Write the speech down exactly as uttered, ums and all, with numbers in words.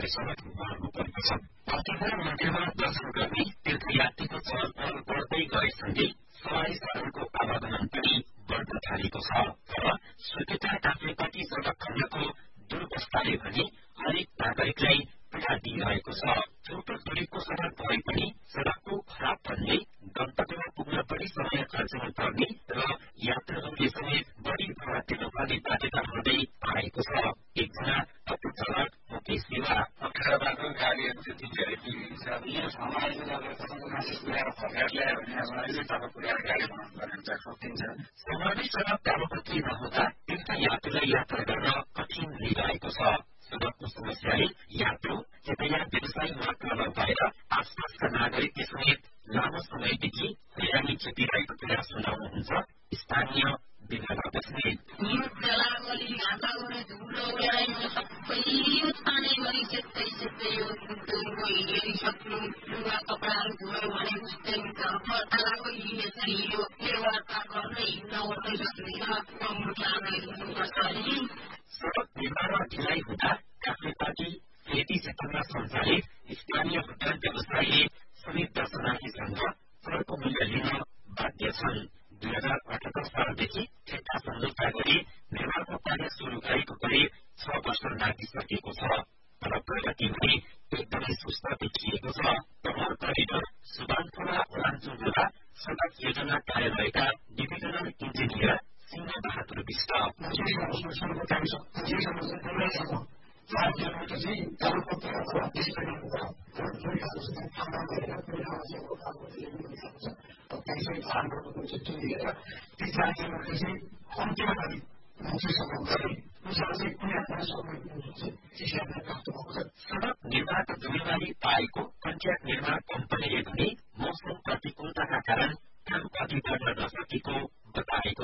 सडक गर्नुपर्दछ। प्रतिदिन मन्दिरमा दर्शन गर्ने तीर्थयात्रीको चहल पहल बढ्दै गएसँगै सवारी साधनको आवागमन पनि बढ्न थालेको छ। तर स्वीकृत काभ्रेपट्टि सडक खण्डको दुर्वस्थाले भने हरेक नागरिकलाई पीड़ा दिइरहेको छ। छोटो दूरीको सडक भए पनि सडकको खराब भन्ने गन्तव्यमा पुग्न बढी समय खर्चनु पर्ने र यात्रुहरूले समेत बढी भाडा तिर्नुपर्ने बाध्यता हुँदै आएको छ। एकजना अटो चालक मुकेश सेवा अप्ठ्यारो बाटो गाडीहरू त्यति धेरै बिग्रिन्छ। यो समाजले अब मान्छे पुऱ्याएर फर्काएर ल्यायो भने समाजले तब पुऱ्याएर गाडी बनाउनु पर्ने सकिन्छ। समाजै सडक कालोपत्री नहुँदा तीर्थयात्रीलाई यात्रा गर्न कठिन हुइरहेको छ। सडकको समस्याले यात्रु यातायात व्यवसायी मात्र नभएर आसपासका नागरिकले समेत लामो समयदेखि हैरानी खेपिरहेको कुरा सुनाउनुहुन्छ स्थानीय विभागका बस्नेत। यो जलावली हाताउले धुलो ल्याइनु सबै उत्पादन गरी सेत्तै सेत्तै यो धुलो हेरी सक्नु लुगा कपडाहरू धुयो भने उस्तै हुन्छ। फर्कालाको यसरी यो व्यवस्था गर्दै हिँड्न ओर्दै सक्दैन। कम्प्युटरले हिँड्नुपर्छ नि। सडक निर्माणमा ढिलाइ हुँदा काभ्रेपट्टि फेदी क्षेत्रमा सञ्चालित स्थानीय होटल व्यवसायीले समेत दर्शनार्थीसँग करको मूल्य लिन बाध्य छन्। दुई हजार अठहत्तर सालदेखि ठेक्का सम्झौता गरी निर्माणको कार्य शुरू गरेको करिब छ वर्ष नागिसकेको छ। तर प्रगति भने एकदमै सुस्त देखिएको छ। तमोर करिडोर सुबानखोला ओलाञ्चो हुँदा सडक योजना कार्यालयका डिभिजनल इन्जिनियर सिंह बहादुर विष्ट सडक निर्माणको जिम्मेवारी पाएको कन्ट्र्याक्ट निर्माण कम्पनीले भने मौसम प्रतिकूलताका कारण